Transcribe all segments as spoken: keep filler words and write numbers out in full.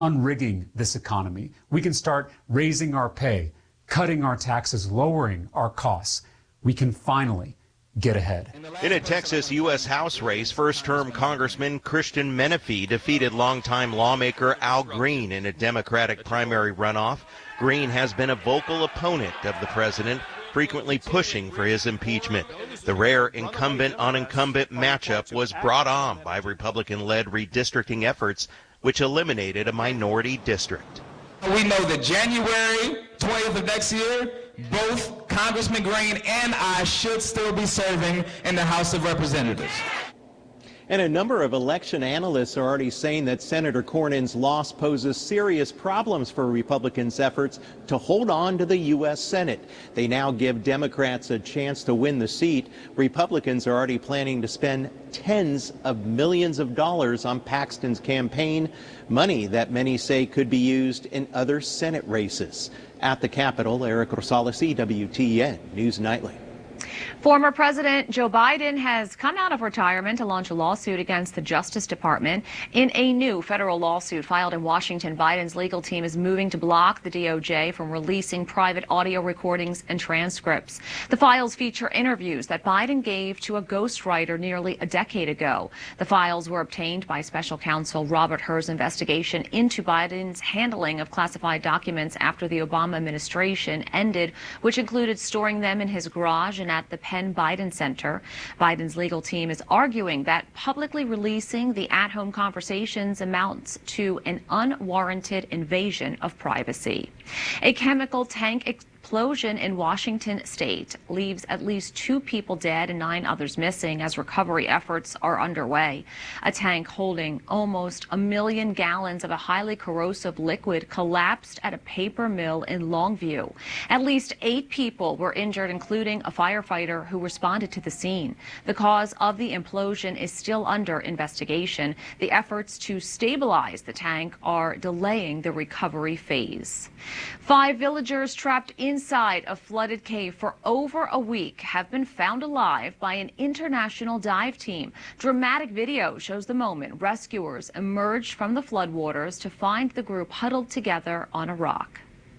unrigging this economy. We can start raising our pay, cutting our taxes, lowering our costs. We can finally get ahead. In a Texas U S House race, first-term Congressman Christian Menefee defeated longtime lawmaker Al Green in a Democratic primary runoff. Green has been a vocal opponent of the president, frequently pushing for his impeachment. The rare incumbent-on-incumbent matchup was brought on by Republican-led redistricting efforts, which eliminated a minority district. We know that January twentieth of next year, both Congressman Green and I should still be serving in the House of Representatives. And a number of election analysts are already saying that Senator Cornyn's loss poses serious problems for Republicans' efforts to hold on to the U S Senate. They now give Democrats a chance to win the seat. Republicans are already planning to spend tens of millions of dollars on Paxton's campaign, money that many say could be used in other Senate races. At the Capitol, Eric Rosales, E W T N News Nightly. Former President Joe Biden has come out of retirement to launch a lawsuit against the Justice Department. In a new federal lawsuit filed in Washington, Biden's legal team is moving to block the D O J from releasing private audio recordings and transcripts. The files feature interviews that Biden gave to a ghostwriter nearly a decade ago. The files were obtained by special counsel Robert Hur's investigation into Biden's handling of classified documents after the Obama administration ended, which included storing them in his garage and at the Penn Biden Center. Biden's legal team is arguing that publicly releasing the at-home conversations amounts to an unwarranted invasion of privacy. A chemical tank explosion in Washington state leaves at least two people dead and nine others missing as recovery efforts are underway. A tank holding almost a million gallons of a highly corrosive liquid collapsed at a paper mill in Longview. At least eight people were injured, including a firefighter who responded to the scene. The cause of the implosion is still under investigation. The efforts to stabilize the tank are delaying the recovery phase. Five villagers trapped inside a flooded cave for over a week have been found alive by an international dive team. Dramatic video shows the moment rescuers emerged from the floodwaters to find the group huddled together on a rock.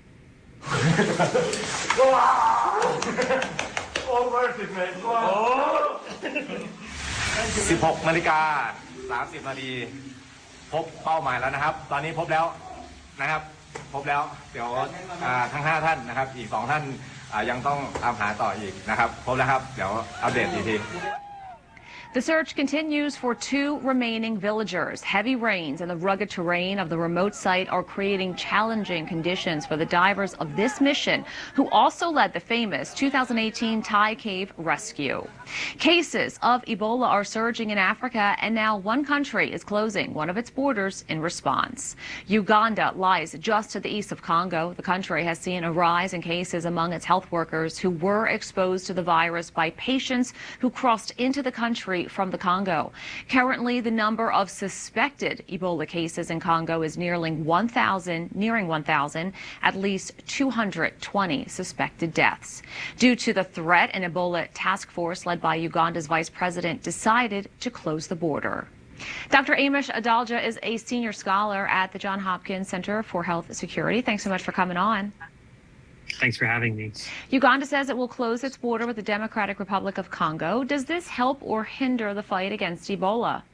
สิบหกนาฬิกาสามสิบนาทีพบเป้าหมายแล้วนะครับตอนนี้พบแล้วนะครับพบแล้วเดี๋ยวทั้งห้าท่านนะครับอีกสองท่านยังต้องตามหาต่ออีกนะครับพบแล้วครับเดี๋ยวอัปเดตอีกที The search continues for two remaining villagers. Heavy rains and the rugged terrain of the remote site are creating challenging conditions for the divers of this mission, who also led the famous two thousand eighteen Thai cave rescue. Cases of Ebola are surging in Africa, and now one country is closing one of its borders in response. Uganda lies just to the east of Congo. The country has seen a rise in cases among its health workers who were exposed to the virus by patients who crossed into the country from the Congo. Currently, the number of suspected Ebola cases in Congo is nearing one thousand, nearing one thousand, at least two hundred twenty suspected deaths. Due to the threat, an Ebola task force led by Uganda's vice president decided to close the border. Doctor Amish Adalja is a senior scholar at the Johns Hopkins Center for Health Security. Thanks so much for coming on. Thanks for having me. Uganda says it will close its border with the Democratic Republic of Congo. Does this help or hinder the fight against Ebola?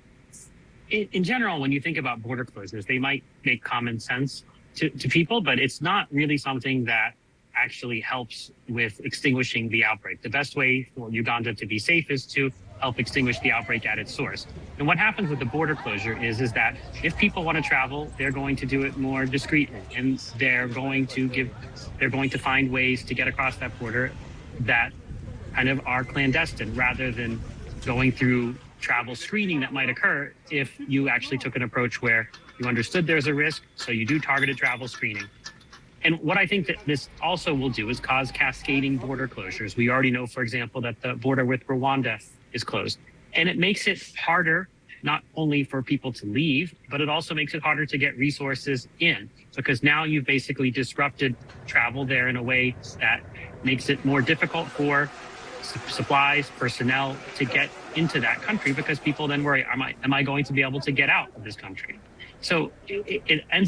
In, in general, when you think about border closures, they might make common sense to, to people, but it's not really something that actually helps with extinguishing the outbreak. The best way for Uganda to be safe is to help extinguish the outbreak at its source. And what happens with the border closure is, is that if people want to travel, they're going to do it more discreetly, and they're going to give, they're going to find ways to get across that border that kind of are clandestine, rather than going through travel screening that might occur if you actually took an approach where you understood there's a risk, so you do targeted travel screening. And what I think that this also will do is cause cascading border closures. We already know, for example, that the border with Rwanda is closed. And it makes it harder not only for people to leave, but it also makes it harder to get resources in, because now you've basically disrupted travel there in a way that makes it more difficult for supplies, personnel to get into that country, because people then worry, am I, am I going to be able to get out of this country? So it, it ends